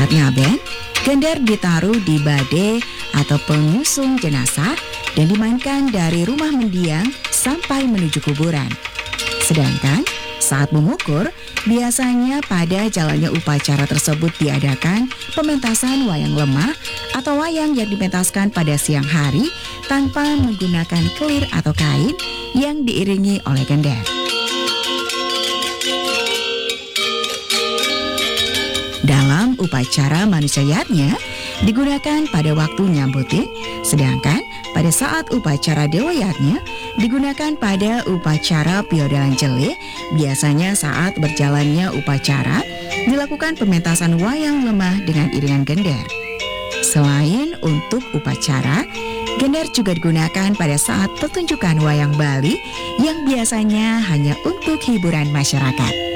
Saat ngaben, gender ditaruh di bade atau pengusung jenazah dan dimainkan dari rumah mendiang sampai menuju kuburan. Sedangkan saat mengukur, biasanya pada jalannya upacara tersebut diadakan pementasan wayang lemah atau wayang yang dipentaskan pada siang hari tanpa menggunakan kelir atau kain yang diiringi oleh gender. Dalam upacara manusia yatnya digunakan pada waktu nyambutin, sedangkan pada saat upacara dewa yatnya digunakan pada upacara piodalan jele. Biasanya saat berjalannya upacara dilakukan pementasan wayang lemah dengan iringan gender. Selain untuk upacara, gender juga digunakan pada saat pertunjukan wayang Bali yang biasanya hanya untuk hiburan masyarakat.